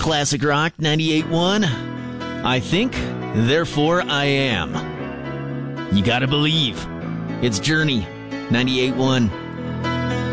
Classic Rock 98.1. I think, therefore I am. You gotta believe. It's Journey 98.1.